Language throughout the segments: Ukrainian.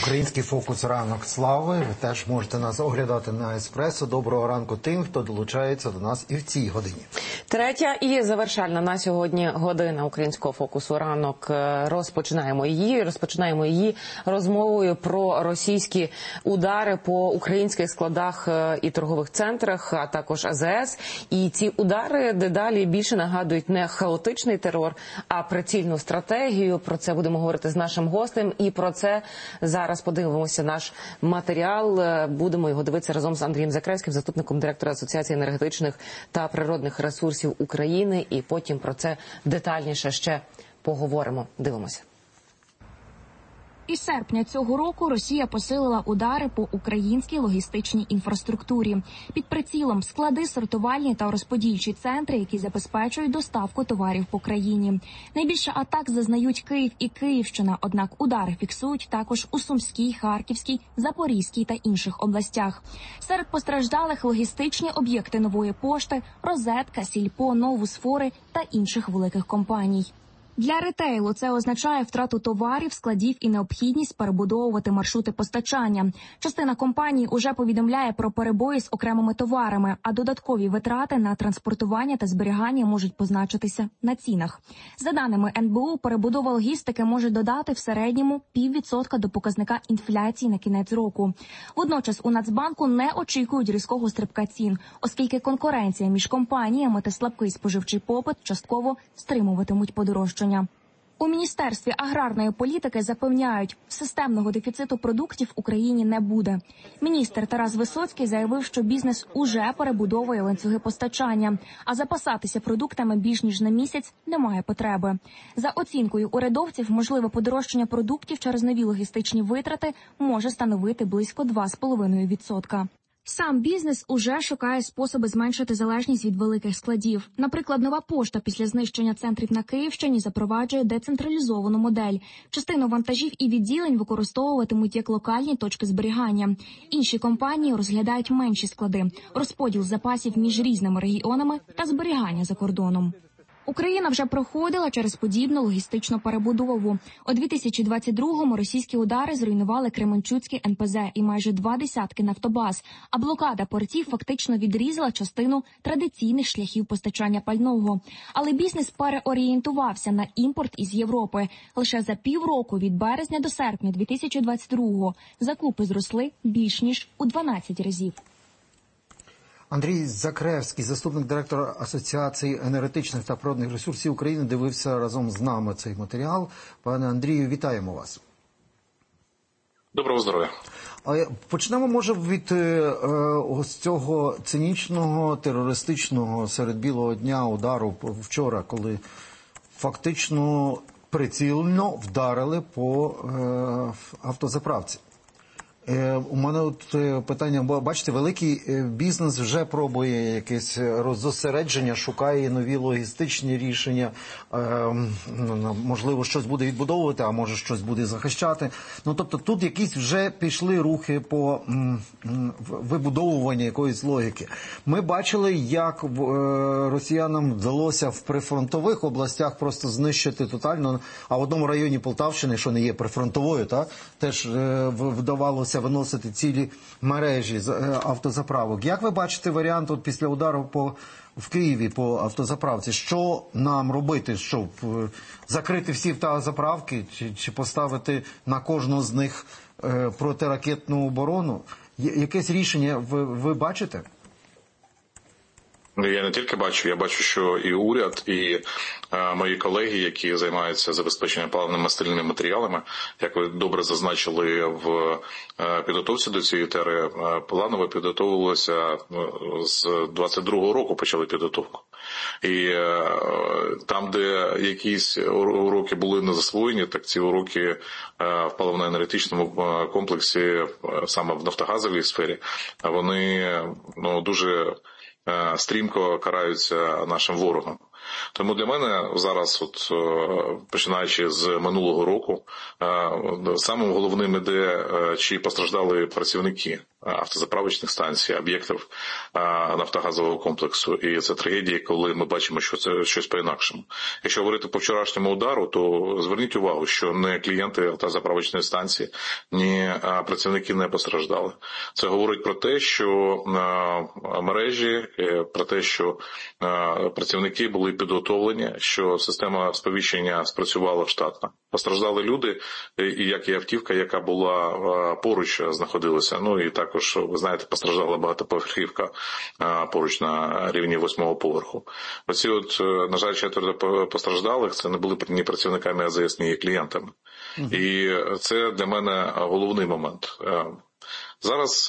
Український фокус «Ранок слави». Ви теж можете нас оглядати на Еспресо. Доброго ранку тим, хто долучається до нас і в цій годині. Третя і завершальна на сьогодні година українського фокусу «Ранок». Розпочинаємо її розмовою про російські удари по українських складах і торгових центрах, а також АЗС. І ці удари дедалі більше нагадують не хаотичний терор, а прицільну стратегію. Про це будемо говорити з нашим гостем. І про це зараз подивимося наш матеріал. Будемо його дивитися разом з Андрієм Закревським, заступником директора Асоціації енергетичних та природних ресурсів України. І потім про це детальніше ще поговоримо. Дивимося. Із серпня цього року Росія посилила удари по українській логістичній інфраструктурі. Під прицілом склади, сортувальні та розподільчі центри, які забезпечують доставку товарів по країні. Найбільше атак зазнають Київ і Київщина, однак удари фіксують також у Сумській, Харківській, Запорізькій та інших областях. Серед постраждалих логістичні об'єкти Нової пошти, Розетка, Сільпо, Новусфори та інших великих компаній. Для ретейлу це означає втрату товарів, складів і необхідність перебудовувати маршрути постачання. Частина компаній уже повідомляє про перебої з окремими товарами, а додаткові витрати на транспортування та зберігання можуть позначитися на цінах. За даними НБУ, перебудова логістики може додати в середньому 0,5% до показника інфляції на кінець року. Водночас у Нацбанку не очікують різкого стрибка цін, оскільки конкуренція між компаніями та слабкий споживчий попит частково стримуватимуть подорожчання. У Міністерстві аграрної політики запевняють, системного дефіциту продуктів в Україні не буде. Міністр Тарас Висоцький заявив, що бізнес уже перебудовує ланцюги постачання, а запасатися продуктами більш ніж на місяць немає потреби. За оцінкою урядовців, можливе подорожчання продуктів через нові логістичні витрати може становити близько 2,5%. Сам бізнес уже шукає способи зменшити залежність від великих складів. Наприклад, Нова пошта після знищення центрів на Київщині запроваджує децентралізовану модель. Частину вантажів і відділень використовуватимуть як локальні точки зберігання. Інші компанії розглядають менші склади, розподіл запасів між різними регіонами та зберігання за кордоном. Україна вже проходила через подібну логістичну перебудову. У 2022-му російські удари зруйнували Кременчуцький НПЗ і майже 20 нафтобаз, а блокада портів фактично відрізала частину традиційних шляхів постачання пального. Але бізнес переорієнтувався на імпорт із Європи. Лише за півроку від березня до серпня 2022-го закупи зросли більш ніж у 12 разів. Андрій Закревський, заступник директора Асоціації енергетичних та природних ресурсів України, дивився разом з нами цей матеріал. Пане Андрію, вітаємо вас. Доброго здоров'я. Почнемо, може, від ось цього цинічного, терористичного серед білого дня удару вчора, коли фактично прицільно вдарили по автозаправці. У мене от питання, бачите, великий бізнес вже пробує якесь роззосередження, шукає нові логістичні рішення, можливо, щось буде відбудовувати, а може щось буде захищати. Ну, тобто тут якісь вже пішли рухи по вибудовуванню якоїсь логіки. Ми бачили, як росіянам вдалося в прифронтових областях просто знищити тотально, а в одному районі Полтавщини, що не є прифронтовою, теж вдавалося виносити цілі мережі автозаправок. Як ви бачите варіант от після удару в Києві по автозаправці? Що нам робити, щоб закрити всі автозаправки чи поставити на кожну з них протиракетну оборону? Якесь рішення ви бачите? Я не тільки бачу, я бачу, що і уряд, і мої колеги, які займаються забезпеченням паливно-мастильними матеріалами, як ви добре зазначили в підготовці до цієї тери, планово підготовувалося з 22-го року, почали підготовку. І там, де якісь уроки були не засвоєні, так ці уроки в паливно-енергетичному комплексі, саме в нафтогазовій сфері, вони дуже стрімко караються нашим ворогом. Тому для мене зараз, от починаючи з минулого року, самим головним іде, чи постраждали працівники. автозаправочних станцій, об'єктів нафтогазового комплексу. І це трагедія, коли ми бачимо, що це щось по-інакшому. Якщо говорити по вчорашньому удару, то зверніть увагу, що не клієнти автозаправочної станції, ні працівники не постраждали. Це говорить про те, що мережі, про те, що працівники були підготовлені, що система сповіщення спрацювала штатно. Постраждали люди, як і автівка, яка була поруч знаходилася. Ну і також, ви знаєте, постраждала багатоповерхівка поруч на рівні 8-го поверху. Оці на жаль, 4 постраждалих, це не були ні працівниками АЗС, ні клієнтами. І це для мене головний момент. Зараз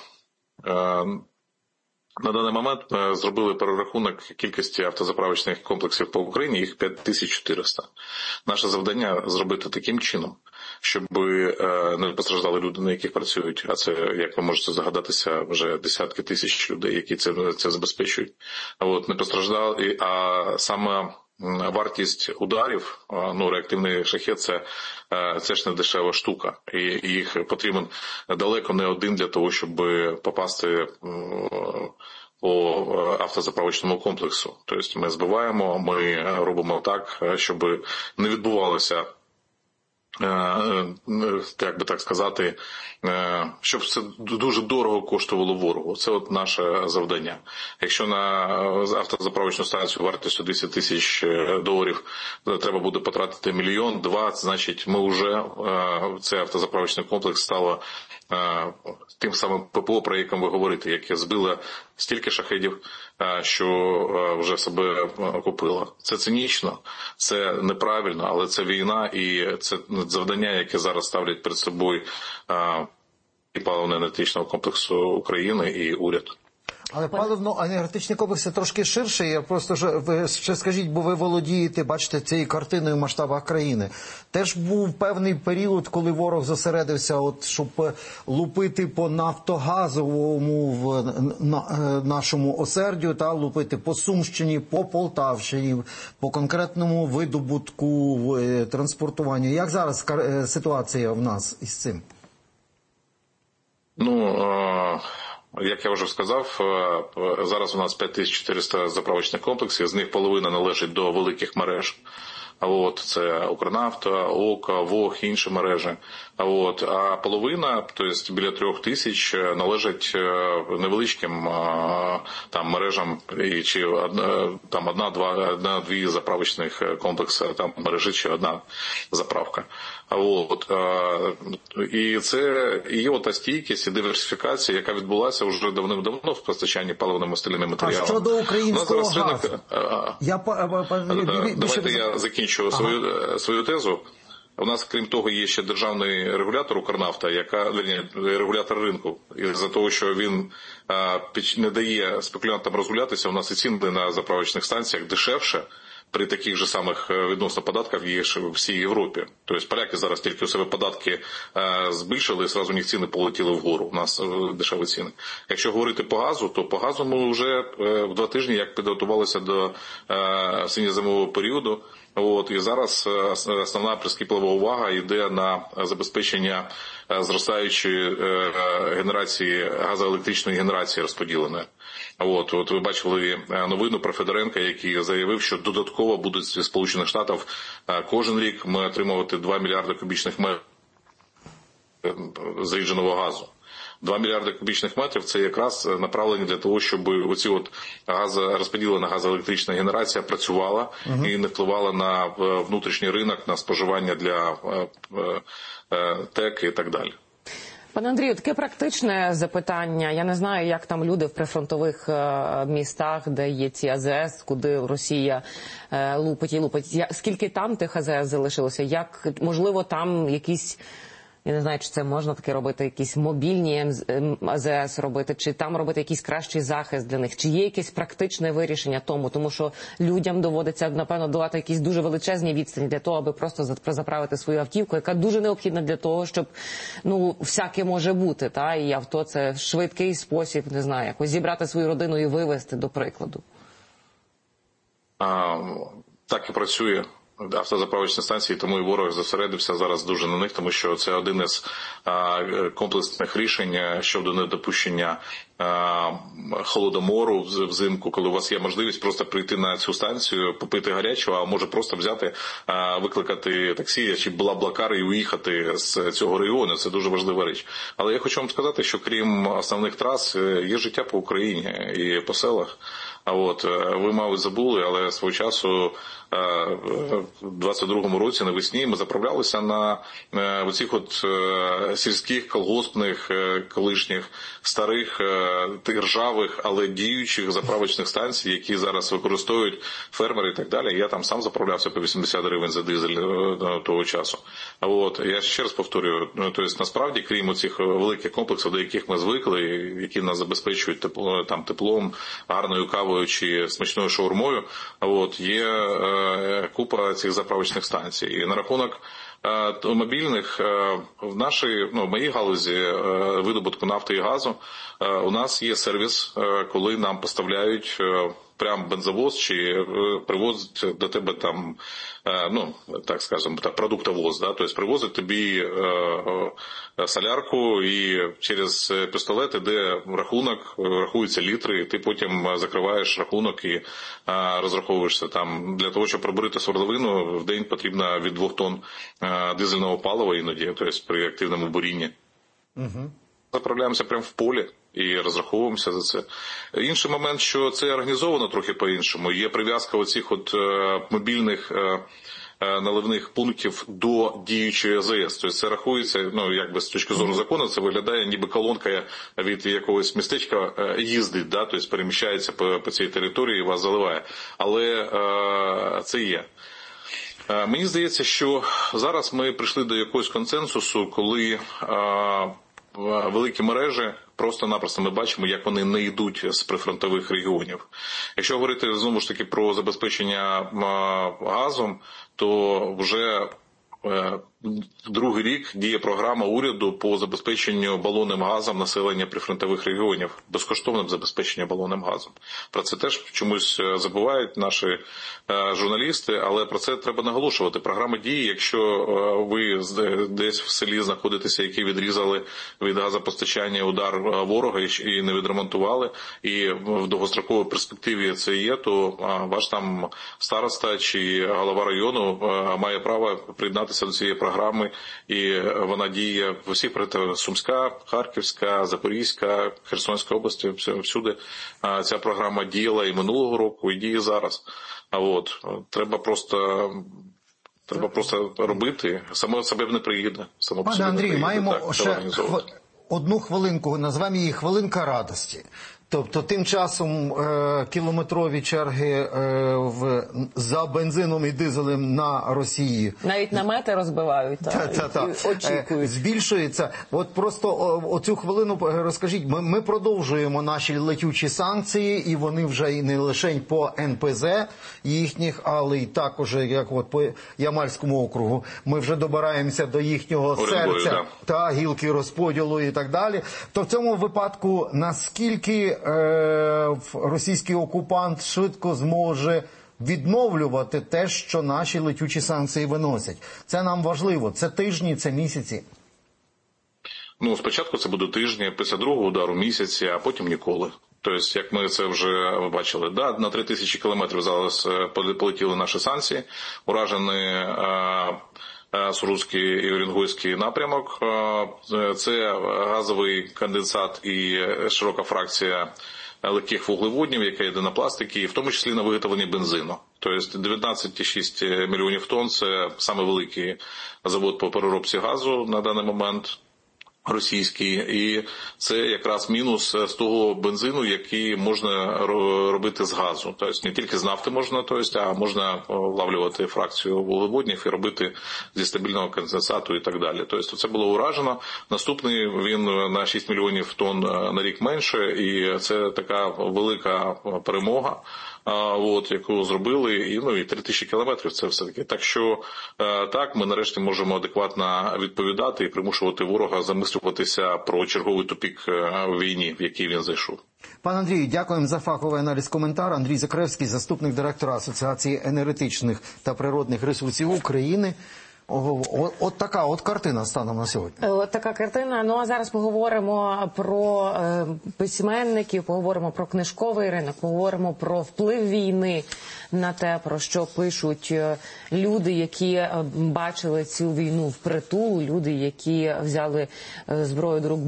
на даний момент зробили перерахунок кількості автозаправочних комплексів по Україні, їх 5400. Наше завдання зробити таким чином, щоб не постраждали люди, на яких працюють, а це, як ви можете здогадатися, вже десятки тисяч людей, які це забезпечують. Не постраждали, а саме вартість ударів, реактивний шахед, це ж не дешева штука. І їх потрібен далеко не один для того, щоб попасти по автозаправочному комплексу. Тобто ми збиваємо, ми робимо так, щоб не відбувалося, як би так сказати, щоб це дуже дорого коштувало ворогу. Це наше завдання. Якщо на автозаправочну станцію вартістю $10 000 треба буде потратити 1-2 мільйони, значить ми вже, цей автозаправочний комплекс стало тим самим ППО, про якому ви говорите, яке збило стільки шахедів, що вже себе окупило. Це цинічно, це неправильно, але це війна і це завдання, яке зараз ставлять перед собою і паливно-енергетичного комплексу України і уряд. Але паливно-енергетичний комплекс це трошки ширше. Я просто ви ще скажіть, бо ви володієте, бачите, цією картиною в масштабах країни. Теж був певний період, коли ворог зосередився, щоб лупити по нафтогазовому в нашому осердю, лупити по Сумщині, по Полтавщині, по конкретному видобутку, транспортуванню. Як зараз ситуація в нас із цим? Як я вже сказав, зараз у нас 5400 заправочних комплексів, з них половина належить до великих мереж. Це Укрнафта, ОК, ВОГ, інші мережі. А половина, тобто біля 3000, належить невеличким мережам, чи одна-дві заправочних комплекси, мережі чи одна заправка. І це є та стійкість і диверсифікація, яка відбулася вже давним-давно в постачанні паливно-мастильними матеріалами. А щодо українського газу? Давайте я закінчу свою тезу. У нас, крім того, є ще державний регулятор Укрнафта, регулятор ринку. І за того, що він не дає спекулянтам розгулятися, у нас і ціни на заправочних станціях дешевше при таких же самих відносно податках є в всій Європі. Тобто поляки зараз тільки у себе податки збільшили, і одразу у них ціни полетіли вгору. У нас дешеві ціни. Якщо говорити по газу, то по газу ми вже в 2 тижні як підготувалися до осінньо-зимового періоду. І зараз основна прискіплива увага йде на забезпечення зростаючої генерації, газоелектричної генерації розподіленої. Ви бачили новину про Федоренка, який заявив, що додатково будуть з Сполучених Штатів кожен рік ми отримувати 2 мільярди кубічних метрів зрідженого газу. 2 мільярди кубічних метрів – це якраз направлені для того, щоб оці розподілена газоелектрична генерація працювала і не впливала на внутрішній ринок, на споживання для ТЕК і так далі. Пане Андрію, таке практичне запитання. Я не знаю, як там люди в прифронтових містах, де є ці АЗС, куди Росія лупить і лупить. Скільки там тих АЗС залишилося? Як, можливо, там якісь... Я не знаю, чи це можна таке робити, якісь мобільні АЗС робити, чи там робити якийсь кращий захист для них, чи є якесь практичне вирішення тому що людям доводиться, напевно, долати якісь дуже величезні відстані для того, аби просто заправити свою автівку, яка дуже необхідна для того, щоб, всяке може бути, і авто – це швидкий спосіб, не знаю, якось зібрати свою родину і вивезти, до прикладу. Так і працює. автозаправочні станції, тому і ворог зосередився зараз дуже на них, тому що це один із комплексних рішень щодо недопущення холодомору взимку, коли у вас є можливість просто прийти на цю станцію, попити гарячого, а може просто взяти, викликати таксі чи блаблакар і уїхати з цього регіону. Це дуже важлива річ. Але я хочу вам сказати, що крім основних трас, є життя по Україні і по селах. Ви, мабуть, забули, але свого часу в 22-му році навесні ми заправлялися на оцих сільських, колгоспних, колишніх, старих, ржавих, але діючих заправочних станцій, які зараз використовують фермери і так далі. Я там сам заправлявся по 80 гривень за дизель того часу. Я ще раз повторюю, тобто насправді, крім оцих великих комплексів, до яких ми звикли, які нас забезпечують теплом, гарною кавою чи смачною шаурмою, є купа цих заправочних станцій. І на рахунок мобільних, в моїй галузі видобутку нафти і газу, у нас є сервіс, коли нам поставляють прям бензовоз чи привозять до тебе там, так скажемо, продуктовоз, тобто привозять тобі солярку і через пістолет іде рахунок, рахуються літри, і ти потім закриваєш рахунок і розраховуєшся там. Для того, щоб пробурити свердловину, в день потрібно від 2 тонн дизельного палива іноді, тобто при активному бурінні. Угу. Заправляємося прямо в полі і розраховуємося за це. Інший момент, що це організовано трохи по-іншому. Є прив'язка оцих мобільних наливних пунктів до діючої АЗС. Тобто це рахується, з точки зору закону, це виглядає, ніби колонка від якогось містечка їздить, тобто переміщається по цій території і вас заливає. Але це є. Мені здається, що зараз ми прийшли до якогось консенсусу, коли великі мережі, просто-напросто ми бачимо, як вони не йдуть з прифронтових регіонів. Якщо говорити, знову ж таки, про забезпечення газом, то вже другий рік діє програма уряду по забезпеченню балонним газом населення прифронтових регіонів, безкоштовним забезпеченням балонним газом. Про це теж чомусь забувають наші журналісти, але про це треба наголошувати. Програма діє, якщо ви десь в селі знаходитеся, які відрізали від газопостачання удар ворога і не відремонтували, і в довгостроковій перспективі це є, то ваш там староста чи голова району має право приєднатися до цієї програми, і вона діє в усіх, Сумська, Харківська, Запорізька, Херсонська області, всюди ця програма діяла і минулого року, і діє зараз. Треба просто робити, само себе не приїде. Пане Андрію, маємо ще одну хвилинку, назвемо її хвилинка радості. Тобто тим часом кілометрові черги за бензином і дизелем на Росії. Навіть намети розбивають, очікують. Збільшується. Просто оцю хвилину розкажіть, ми продовжуємо наші летючі санкції, і вони вже і не лише по НПЗ їхніх, але й також, як по Ямальському округу. Ми вже добираємося до їхнього серця та гілки розподілу і так далі. То в цьому випадку наскільки російський окупант швидко зможе відновлювати те, що наші летючі санкції виносять? Це нам важливо. Це тижні, це місяці. Спочатку це буде тижні, після другого удару місяці, а потім ніколи. Тобто, як ми це вже бачили, на 3000 кілометрів зараз полетіли наші санкції, уражений Сурузький і Орінгойський напрямок. Це газовий конденсат і широка фракція легких вуглеводнів, яка йде на пластики, і в тому числі на виготовлення бензину. Тобто 19,6 мільйонів тонн – це саме великий завод по переробці газу на даний момент. Російський, і це якраз мінус з того бензину, який можна робити з газу. Тобто не тільки з нафти можна, а можна влавлювати фракцію вуглеводнів і робити зі стабільного конденсату і так далі. Тобто це було уражено. Наступний він на 6 мільйонів тонн на рік менше, і це така велика перемога. яку зробили, і 3000 кілометрів це все-таки. Так що, так, ми нарешті можемо адекватно відповідати і примушувати ворога замислюватися про черговий тупік у війні, в який він зайшов. Пане Андрію, дякуємо за фаховий аналіз, коментар. Андрій Закревський, заступник директора Асоціації енергетичних та природних ресурсів України. От така картина станом на сьогодні. От така картина. Ну а зараз поговоримо про письменників, поговоримо про книжковий ринок, поговоримо про вплив війни на те, про що пишуть люди, які бачили цю війну впритул, люди, які взяли зброю до рук